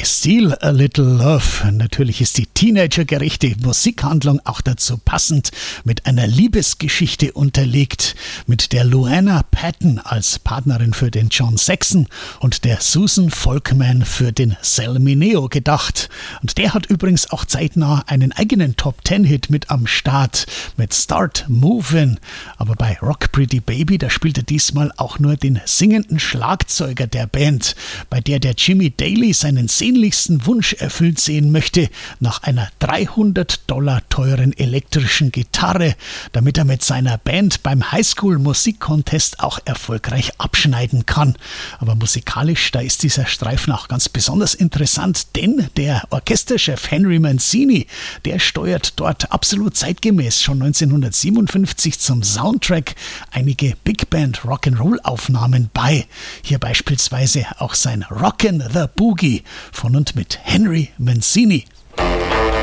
Steal a Little Love. Natürlich ist die teenagergerechte Musikhandlung auch dazu passend, mit einer Liebesgeschichte unterlegt, mit der Luana Patton als Partnerin für den John Saxon und der Susan Folkman für den Sal Mineo gedacht. Und der hat übrigens auch zeitnah einen eigenen Top-10-Hit mit am Start, mit Start Movin'. Aber bei Rock Pretty Baby, da spielt er diesmal auch nur den singenden Schlagzeuger der Band, bei der Jimmy Daly seinen sehnlichsten Wunsch erfüllt sehen möchte, nach einer $300 teuren elektrischen Gitarre, damit er mit seiner Band beim Highschool-Musik-Contest auch erfolgreich abschneiden kann. Aber musikalisch, da ist dieser Streifen auch ganz besonders interessant, denn der Orchesterchef Henry Mancini, der steuert dort absolut zeitgemäß schon 1957 zum Soundtrack einige Big Band Rock'n'Roll-Aufnahmen bei. Hier beispielsweise auch sein Rockin' the Boogie von und mit Henry Mancini.